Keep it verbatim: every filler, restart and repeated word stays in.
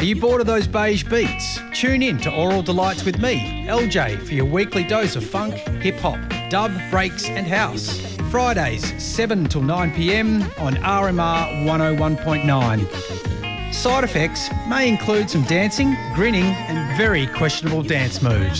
Are you bored of those beige beats? Tune in to Oral Delights with me, L J, for your weekly dose of funk, hip-hop, dub, breaks and house. Fridays, seven till nine p m on R M R one oh one point nine. Side effects may include some dancing, grinning and very questionable dance moves.